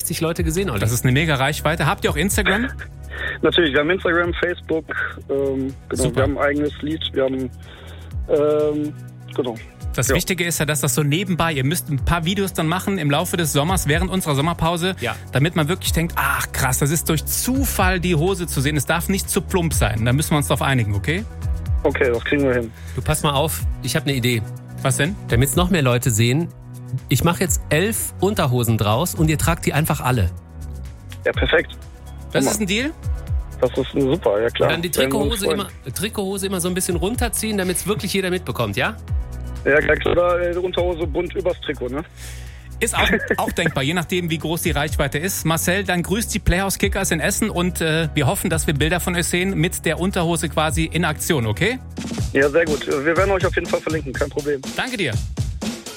60 Leute gesehen, Olli. Das ist eine mega Reichweite. Habt ihr auch Instagram? Natürlich, wir haben Instagram, Facebook, genau, Super. wir haben ein eigenes Lied, wir haben, genau. Das Wichtige ist ja, dass das so nebenbei, ihr müsst ein paar Videos dann machen im Laufe des Sommers, während unserer Sommerpause, damit man wirklich denkt, ach krass, das ist durch Zufall die Hose zu sehen. Es darf nicht zu plump sein. Da müssen wir uns drauf einigen, okay? Okay, das kriegen wir hin. Du, pass mal auf, ich habe eine Idee. Was denn? Damit es noch mehr Leute sehen, ich mache jetzt 11 Unterhosen draus und ihr tragt die einfach alle. Ja, perfekt. Das ist ein Deal? Das ist super, ja klar. Und dann die Trikothose immer so ein bisschen runterziehen, damit es wirklich jeder mitbekommt, ja? Ja, klar. Oder Unterhose bunt übers Trikot, ne? Ist auch denkbar, je nachdem, wie groß die Reichweite ist. Marcel, dann grüßt die Playhouse Kickers in Essen und wir hoffen, dass wir Bilder von euch sehen mit der Unterhose quasi in Aktion, okay? Ja, sehr gut. Wir werden euch auf jeden Fall verlinken, kein Problem. Danke dir.